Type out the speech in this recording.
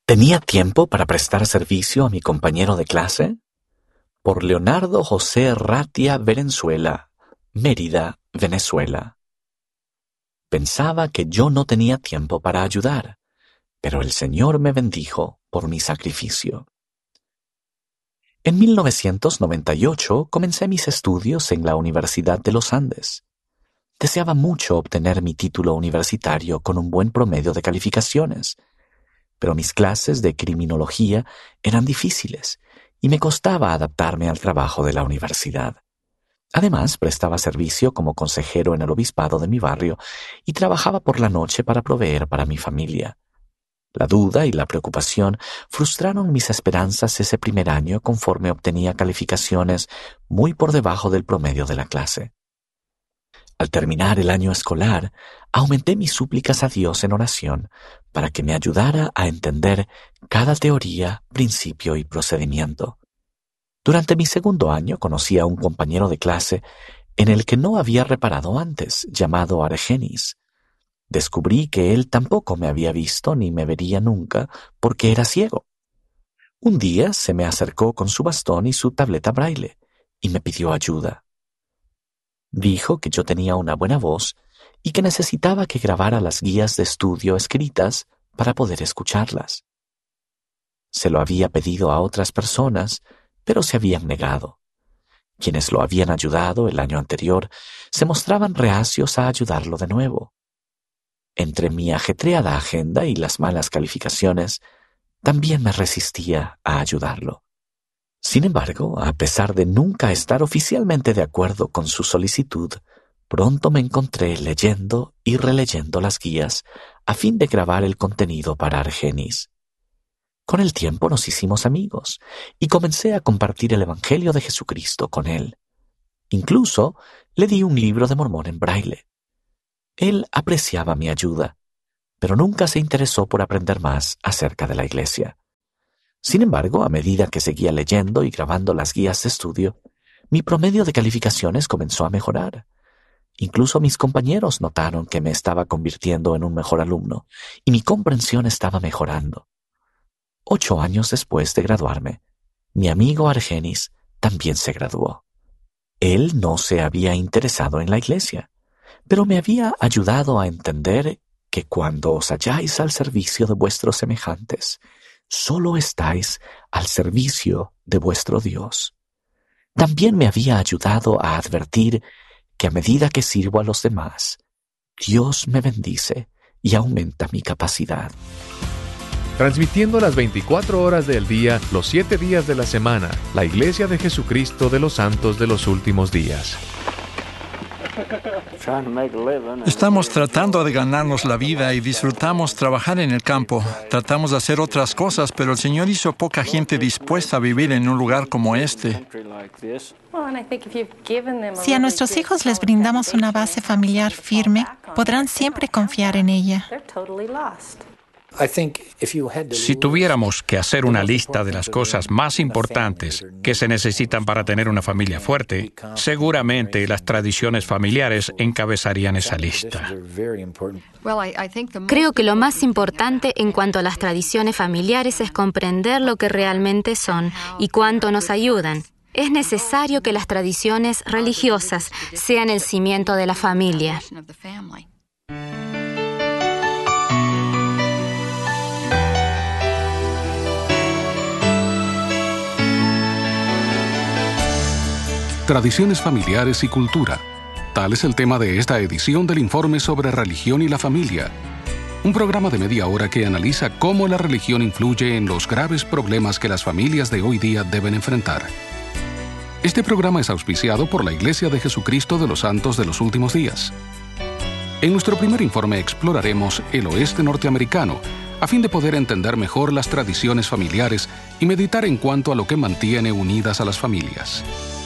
¿Tenía tiempo para prestar servicio a mi compañero de clase? Por Leonardo José Ratia Valenzuela, Mérida, Venezuela. Pensaba que yo no tenía tiempo para ayudar, pero el Señor me bendijo por mi sacrificio. En 1998 comencé mis estudios en la Universidad de los Andes. Deseaba mucho obtener mi título universitario con un buen promedio de calificaciones, pero mis clases de criminología eran difíciles y me costaba adaptarme al trabajo de la universidad. Además, prestaba servicio como consejero en el obispado de mi barrio y trabajaba por la noche para proveer para mi familia. La duda y la preocupación frustraron mis esperanzas ese primer año conforme obtenía calificaciones muy por debajo del promedio de la clase. Al terminar el año escolar, aumenté mis súplicas a Dios en oración para que me ayudara a entender cada teoría, principio y procedimiento. Durante mi segundo año conocí a un compañero de clase en el que no había reparado antes, llamado Argenis. Descubrí que él tampoco me había visto ni me vería nunca porque era ciego. Un día se me acercó con su bastón y su tableta braille y me pidió ayuda. Dijo que yo tenía una buena voz y que necesitaba que grabara las guías de estudio escritas para poder escucharlas. Se lo había pedido a otras personas, pero se habían negado. Quienes lo habían ayudado el año anterior se mostraban reacios a ayudarlo de nuevo. Entre mi ajetreada agenda y las malas calificaciones, también me resistía a ayudarlo. Sin embargo, a pesar de nunca estar oficialmente de acuerdo con su solicitud, pronto me encontré leyendo y releyendo las guías a fin de grabar el contenido para Argenis. Con el tiempo nos hicimos amigos y comencé a compartir el Evangelio de Jesucristo con él. Incluso le di un libro de Mormón en braille. Él apreciaba mi ayuda, pero nunca se interesó por aprender más acerca de la iglesia. Sin embargo, a medida que seguía leyendo y grabando las guías de estudio, mi promedio de calificaciones comenzó a mejorar. Incluso mis compañeros notaron que me estaba convirtiendo en un mejor alumno y mi comprensión estaba mejorando. 8 años después de graduarme, mi amigo Argenis también se graduó. Él no se había interesado en la iglesia, pero me había ayudado a entender que cuando os halláis al servicio de vuestros semejantes, solo estáis al servicio de vuestro Dios. También me había ayudado a advertir que a medida que sirvo a los demás, Dios me bendice y aumenta mi capacidad. Transmitiendo las 24 horas del día, los 7 días de la semana, la Iglesia de Jesucristo de los Santos de los Últimos Días. Estamos tratando de ganarnos la vida y disfrutamos trabajar en el campo. Tratamos de hacer otras cosas, pero el Señor hizo poca gente dispuesta a vivir en un lugar como este. Si a nuestros hijos les brindamos una base familiar firme, podrán siempre confiar en ella. Si tuviéramos que hacer una lista de las cosas más importantes que se necesitan para tener una familia fuerte, seguramente las tradiciones familiares encabezarían esa lista. Creo que lo más importante en cuanto a las tradiciones familiares es comprender lo que realmente son y cuánto nos ayudan. Es necesario que las tradiciones religiosas sean el cimiento de la familia. Tradiciones familiares y cultura. Tal es el tema de esta edición del Informe sobre Religión y la Familia. Un programa de media hora que analiza cómo la religión influye en los graves problemas que las familias de hoy día deben enfrentar. Este programa es auspiciado por la Iglesia de Jesucristo de los Santos de los Últimos Días. En nuestro primer informe exploraremos el oeste norteamericano, a fin de poder entender mejor las tradiciones familiares y meditar en cuanto a lo que mantiene unidas a las familias.